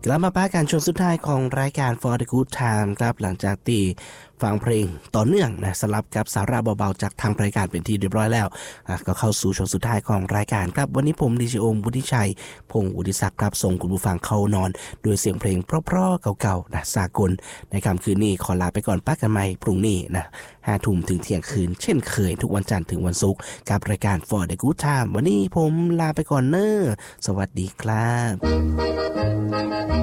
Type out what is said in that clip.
กลับมาป้าการชมสุดท้ายของรายการ For the Good Time ครับหลังจากที่ฟังเพลงต่อเนื่องนะสลับกับสาระเบาๆจากทางรายการเป็นที่เรียบร้อยแล้วก็เข้าสู่ช่วงสุดท้ายของรายการครับวันนี้ผมดีเจโอมวุฒิชัยพงศ์วุฒิศักดิ์ครับส่งคุณผู้ฟังเข้านอนด้วยเสียงเพลงเพราะๆเก่าๆนะสากลในค่ำคืนนี้ขอลาไปก่อนป้ากันใหม่พรุ่งนี้นะ5 ทุ่มถึงเที่ยงคืนเช่นเคยทุกวันจันทร์ถึงวันศุกร์กับรายการ For the Good Time วันนี้ผมลาไปก่อนเนอะสวัสดีครับ